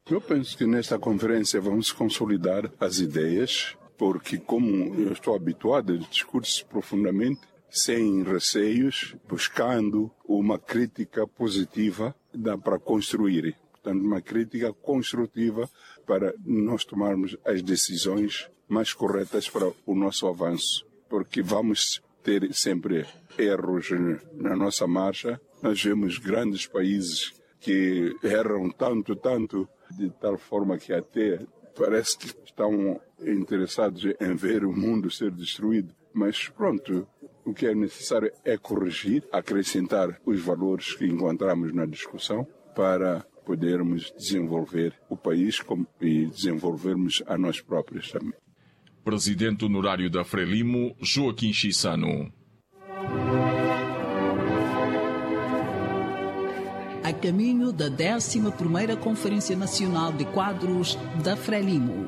Eu penso que nesta conferência vamos consolidar as ideias, porque como eu estou habituado a discursos profundamente, sem receios, buscando uma crítica positiva, dá para construir. Portanto, uma crítica construtiva para nós tomarmos as decisões mais corretas para o nosso avanço. Porque vamos ter sempre erros na nossa marcha. Nós vemos grandes países que erram tanto, de tal forma que até parece que estão interessados em ver o mundo ser destruído. Mas pronto, o que é necessário é corrigir, acrescentar os valores que encontramos na discussão para podermos desenvolver o país e desenvolvermos a nós próprios também. Presidente honorário da Frelimo, Joaquim Chissano. A caminho da 11ª Conferência Nacional de Quadros da Frelimo.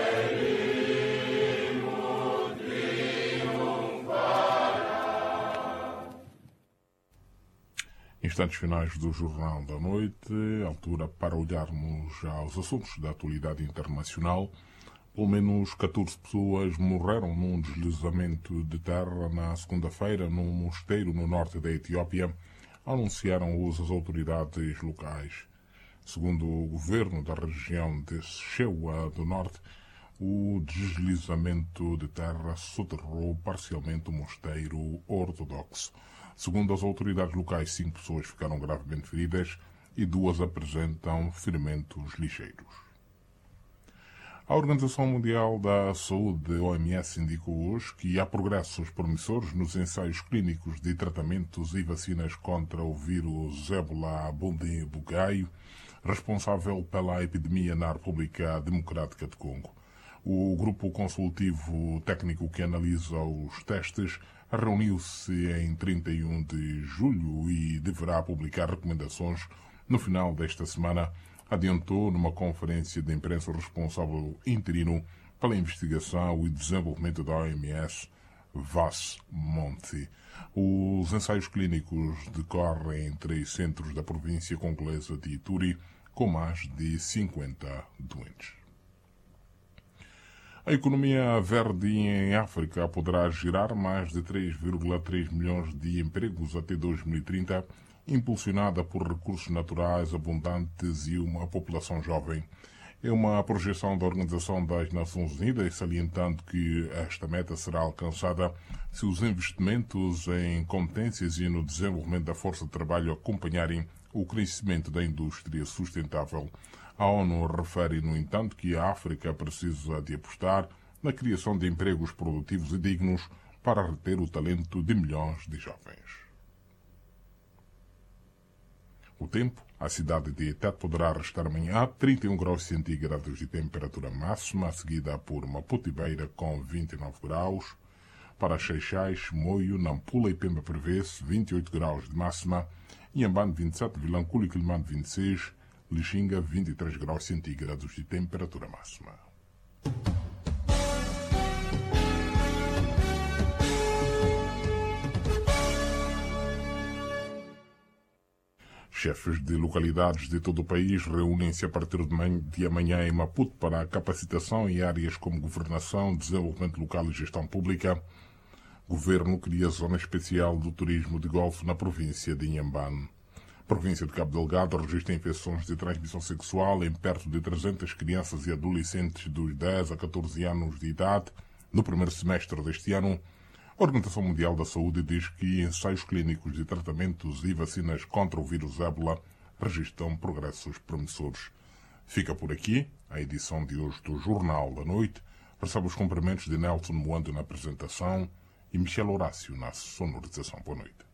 Instantes finais do Jornal da Noite, altura para olharmos aos assuntos da atualidade internacional. Pelo menos 14 pessoas morreram num deslizamento de terra na segunda-feira num mosteiro no norte da Etiópia, anunciaram as autoridades locais. Segundo o governo da região de Shewa do Norte, o deslizamento de terra soterrou parcialmente o mosteiro ortodoxo. Segundo as autoridades locais, 5 pessoas ficaram gravemente feridas e 2 apresentam ferimentos ligeiros. A Organização Mundial da Saúde, OMS, indicou hoje que há progressos promissores nos ensaios clínicos de tratamentos e vacinas contra o vírus Ebola Bundibugyo, responsável pela epidemia na República Democrática de Congo. O grupo consultivo técnico que analisa os testes reuniu-se em 31 de julho e deverá publicar recomendações no final desta semana, adiantou numa conferência de imprensa o responsável interino pela investigação e desenvolvimento da OMS, Vas Monti. Os ensaios clínicos decorrem em 3 centros da província congolesa de Ituri, com mais de 50 doentes. A economia verde em África poderá gerar mais de 3,3 milhões de empregos até 2030, impulsionada por recursos naturais abundantes e uma população jovem. É uma projeção da Organização das Nações Unidas, salientando que esta meta será alcançada se os investimentos em competências e no desenvolvimento da força de trabalho acompanharem o crescimento da indústria sustentável. A ONU refere, no entanto, que a África precisa de apostar na criação de empregos produtivos e dignos para reter o talento de milhões de jovens. O tempo, a cidade de Tete poderá restar amanhã 31 graus centígrados de temperatura máxima, seguida por Maputo-Beira com 29 graus. Para Seixais, Moio, Nampula e Pemba prevê-se 28 graus de máxima, Inhambane 27, Vilanculo e Quilimane 26, Lixinga 23 graus centígrados de temperatura máxima. Chefes de localidades de todo o país reúnem-se a partir de amanhã em Maputo para a capacitação em áreas como governação, desenvolvimento local e gestão pública. Governo cria zona especial do turismo de golfe na província de Inhambane. Província de Cabo Delgado registra infecções de transmissão sexual em perto de 300 crianças e adolescentes dos 10 a 14 anos de idade no primeiro semestre deste ano. A Organização Mundial da Saúde diz que ensaios clínicos de tratamentos e vacinas contra o vírus ébola registram progressos promissores. Fica por aqui a edição de hoje do Jornal da Noite. Recebe os cumprimentos de Nelson Moando na apresentação e Michel Horácio na sonorização. Boa noite.